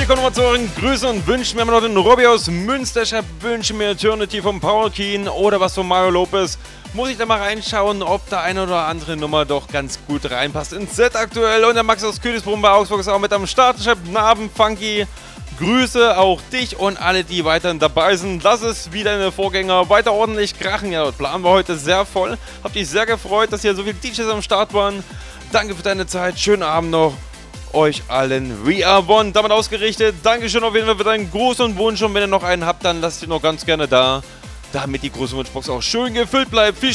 Hier kommen wir zu euren Grüßen und wünschen mir noch den Robby aus Münster. Ich wünsche mir Eternity vom Power Keen oder was von Mario Lopez. Muss ich da mal reinschauen, ob da eine oder andere Nummer doch ganz gut reinpasst ins Set aktuell. Und der Max aus Königsbrunn bei Augsburg ist auch mit am Start. Ich habe Naben, Funky. Grüße auch dich und alle, die weiterhin dabei sind. Lass es wie deine Vorgänger weiter ordentlich krachen. Ja, das planen wir heute sehr voll. Hab dich sehr gefreut, dass hier so viele DJs am Start waren. Danke für deine Zeit. Schönen Abend noch. Euch allen. We are one. Damit ausgerichtet. Dankeschön auf jeden Fall für deinen Gruß und Wunsch. Und wenn ihr noch einen habt, dann lasst ihn noch ganz gerne da. Damit die große Wunschbox auch schön gefüllt bleibt. Viel